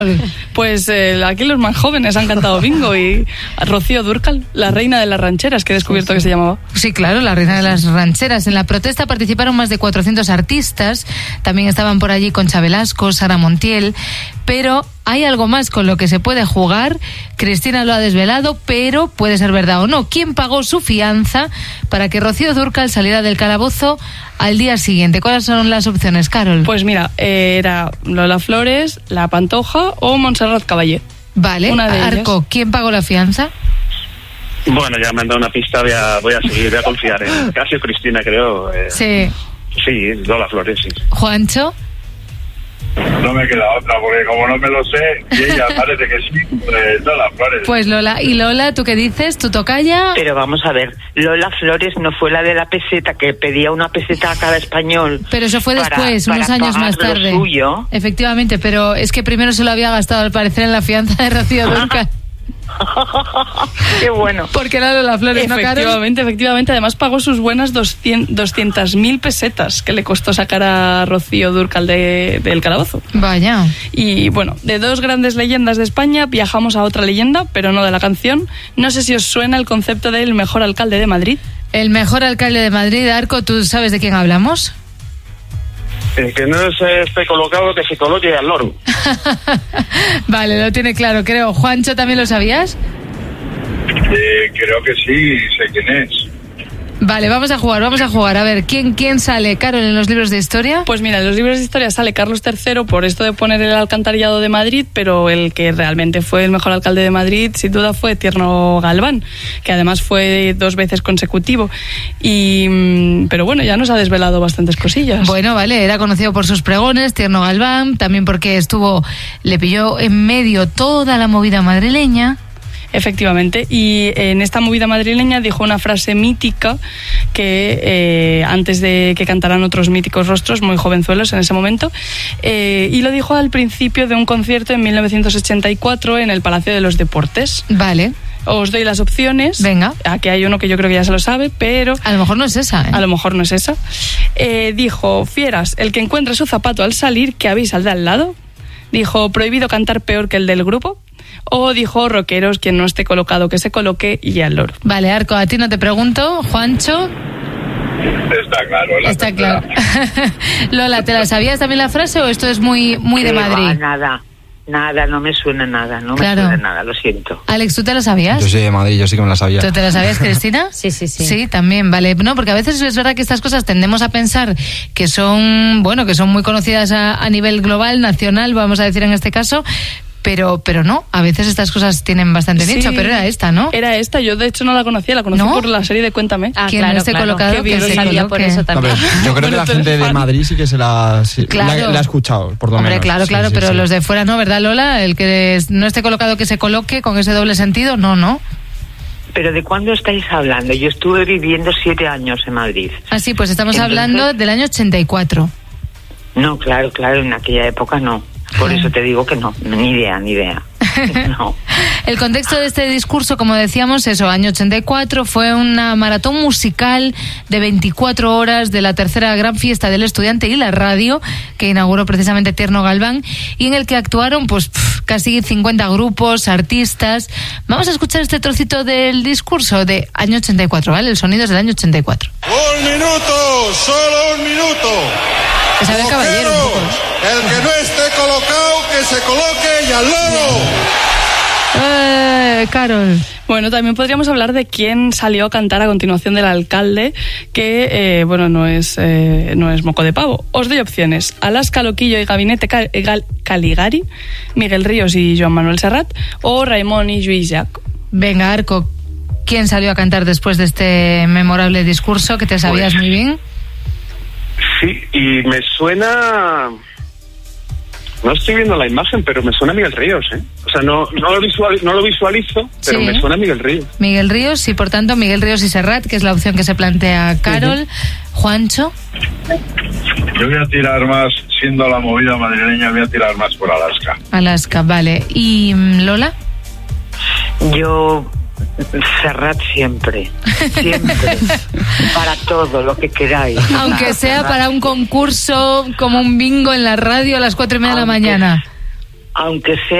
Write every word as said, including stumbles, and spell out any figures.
Pues eh, aquí los más jóvenes han cantado bingo y Rocío Dúrcal, la reina de las rancheras, que he descubierto sí, sí. que se llamaba. Sí, claro, la reina de las rancheras. En la protesta participaron más de cuatrocientos artistas, también estaban por allí Concha Velasco, Sara Montiel, pero hay algo más con lo que se puede jugar. Cristina lo ha desvelado, pero puede ser verdad o no. ¿Quién pagó su fianza para que Rocío Dúrcal saliera del calabozo al día siguiente? ¿Cuáles son las opciones, Carol? Pues mira, eh, era Lola Flores, La Pantoja o Montserrat Caballé. Vale, Una de Arco, ellas. ¿quién pagó la fianza? Bueno, ya me han dado una pista, voy a, voy a seguir, voy a confiar en casi Cristina, creo. Eh, Sí. Sí, Lola Flores, sí. ¿Juancho? No me queda otra, porque como no me lo sé, y ella parece que sí, pues Lola Flores. Pues Lola. ¿Y Lola, tú qué dices? ¿Tu tocaya? Pero vamos a ver, Lola Flores no fue la de la peseta, que pedía una peseta a cada español. Pero eso fue para- después, para unos años pagar más lo tarde. suyo. Efectivamente, pero es que primero se lo había gastado al parecer en la fianza de Rocío Dúrcal. Qué bueno. Porque era Lola Flores, ¿no, Carol? Efectivamente, efectivamente. Además pagó sus buenas doscientas mil pesetas que le costó sacar a Rocío Dúrcal de, del calabozo. Vaya. Y bueno, de dos grandes leyendas de España viajamos a otra leyenda, pero no de la canción. No sé si os suena el concepto del mejor alcalde de Madrid. El mejor alcalde de Madrid, Arco, ¿tú sabes de quién hablamos? El que no se esté colocado, que se coloque al loro. Vale, lo tiene claro, creo. Juancho, ¿también lo sabías? Eh, creo que sí, sé quién es. Vale, vamos a jugar, vamos a jugar. A ver, ¿quién, quién sale, Carol, en los libros de historia? Pues mira, en los libros de historia sale Carlos tercero por esto de poner el alcantarillado de Madrid, pero el que realmente fue el mejor alcalde de Madrid, sin duda, fue Tierno Galván, que además fue dos veces consecutivo. Y, pero bueno, ya nos ha desvelado bastantes cosillas. Bueno, vale, era conocido por sus pregones, Tierno Galván, también porque estuvo, le pilló en medio toda la movida madrileña. Efectivamente, y en esta movida madrileña dijo una frase mítica que eh, antes de que cantaran otros míticos rostros, muy jovenzuelos en ese momento, eh, y lo dijo al principio de un concierto en mil novecientos ochenta y cuatro en el Palacio de los Deportes. Vale. Os doy las opciones. Venga. Aquí hay uno que yo creo que ya se lo sabe, pero... A lo mejor no es esa, ¿eh? A lo mejor no es esa. Eh, dijo, fieras, el que encuentre su zapato al salir, que avisa al de al lado. Dijo, prohibido cantar peor que el del grupo. O dijo, rockeros, quien no esté colocado, que se coloque, y al loro. Vale, Arco, a ti no te pregunto. Juancho. Está claro. La Está tercera. claro. Lola, ¿te la sabías también la frase o esto es muy, muy de Qué Madrid? va, nada, nada, no me suena nada, no Claro. me suena nada, lo siento. Alex, ¿tú te la sabías? Yo soy de Madrid, yo sí que me la sabía. ¿Tú te la sabías, Cristina? Sí, sí, sí. Sí, también, vale. No, porque a veces es verdad que estas cosas tendemos a pensar que son, bueno, que son muy conocidas a, a nivel global, nacional, vamos a decir en este caso, pero pero no, a veces estas cosas tienen bastante Sí, nicho, pero era esta, ¿no? Era esta, yo de hecho no la conocía, la conocí ¿No? por la serie de Cuéntame. Ah, Quien no claro, esté claro. colocado, Qué bien, que lo se sabía por coloque. eso No, también. pero yo creo Bueno, que la tú eres gente de fan. Madrid sí que se la, sí, Claro. la, la ha escuchado, por lo Hombre, menos. claro, Sí, claro, sí, pero sí. los de fuera no, ¿verdad, Lola? El que es- no esté colocado que se coloque con ese doble sentido, no, no. ¿Pero de cuándo estáis hablando? Yo estuve viviendo siete años en Madrid. Ah, sí, pues estamos Entonces- hablando del año ochenta y cuatro. No, claro, claro, en aquella época no. Por eso te digo que no, ni idea, ni idea. No. El contexto de este discurso, como decíamos, eso, año ochenta y cuatro, fue una maratón musical de veinticuatro horas de la tercera gran fiesta del estudiante y la radio, que inauguró precisamente Tierno Galván, y en el que actuaron pues pf, casi cincuenta grupos, artistas. Vamos a escuchar este trocito del discurso de año ochenta y cuatro, ¿vale? El sonido es del año ochenta y cuatro. Un minuto, solo un minuto. Que sabe el caballero un poco, Rockeros, el que no esté colocado, que se coloque y al loro. Eh, Carol. Bueno, también podríamos hablar de quién salió a cantar a continuación del alcalde, que, eh, bueno, no es eh, no es moco de pavo. Os doy opciones. Alaska Loquillo y Gabinete Cal- Gal- Caligari, Miguel Ríos y Joan Manuel Serrat, o Raimon y Lluís Llach. Venga, Arco, ¿quién salió a cantar después de este memorable discurso que te sabías Pues- muy bien? Sí, y me suena... No estoy viendo la imagen, pero me suena a Miguel Ríos, ¿eh? O sea, no, no, lo, visual, no lo visualizo, pero Sí. me suena a Miguel Ríos. Miguel Ríos y, por tanto, Miguel Ríos y Serrat, que es la opción que se plantea Carol. Juancho. Yo voy a tirar más, siendo la movida madrileña, voy a tirar más por Alaska. Alaska, vale. ¿Y mm, Lola? Yo, Serrat siempre, siempre, para todo lo que queráis. Aunque sea Serrat. para un concurso como un bingo en la radio a las cuatro y media de la Aunque- mañana. aunque sea